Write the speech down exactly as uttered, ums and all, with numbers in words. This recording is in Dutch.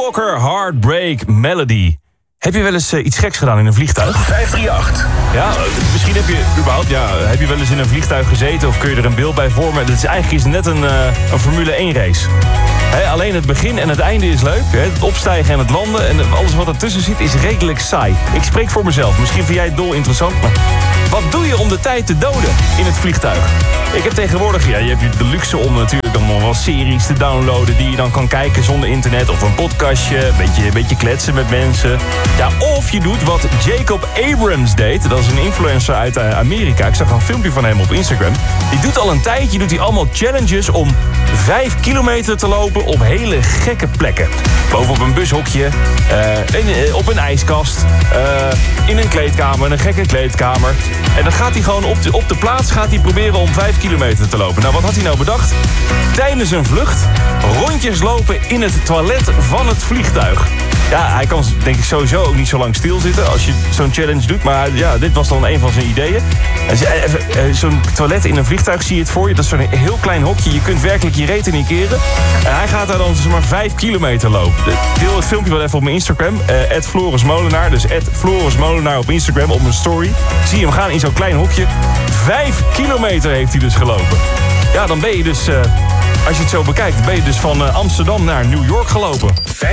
Walker, Heartbreak Melody. Heb je wel eens uh, iets geks gedaan in een vliegtuig? vijf drie acht. Ja, misschien heb je überhaupt, ja, heb je wel eens in een vliegtuig gezeten of kun je er een beeld bij vormen? Dat is eigenlijk is net een, uh, een Formule één race. He, alleen het begin en het einde is leuk. He, het opstijgen en het landen en alles wat ertussen zit is redelijk saai. Ik spreek voor mezelf. Misschien vind jij het dol interessant, maar wat doe je om de tijd te doden in het vliegtuig? Ik heb tegenwoordig, ja, je hebt de luxe om natuurlijk dan nog wel series te downloaden die je dan kan kijken zonder internet. Of een podcastje, een beetje, een beetje kletsen met mensen. Ja, of je doet wat Jacob Abrams deed. Dat is een influencer uit Amerika. Ik zag een filmpje van hem op Instagram. Die doet al een tijdje, doet hij allemaal challenges om vijf kilometer te lopen op hele gekke plekken. Bovenop een bushokje, uh, in, op een ijskast, uh, in een kleedkamer, een gekke kleedkamer. En dan gaat hij gewoon op de, op de plaats gaat hij proberen om vijf kilometer te lopen. Nou, wat had hij nou bedacht? Tijdens een vlucht rondjes lopen in het toilet van het vliegtuig. Ja, hij kan denk ik sowieso ook niet zo lang stilzitten als je zo'n challenge doet. Maar ja, dit was dan een van zijn ideeën. Zo'n toilet in een vliegtuig, zie je het voor je. Dat is zo'n heel klein hokje. Je kunt werkelijk je reet in niet keren. En hij gaat daar dan zeg maar vijf kilometer lopen. Deel het filmpje wel even op mijn Instagram. Uh, at Floris Molenaar. Dus at Floris Molenaar op Instagram op mijn story. Zie je hem gaan in zo'n klein hokje. Vijf kilometer heeft hij dus gelopen. Ja, dan ben je dus, uh, als je het zo bekijkt, ben je dus van uh, Amsterdam naar New York gelopen.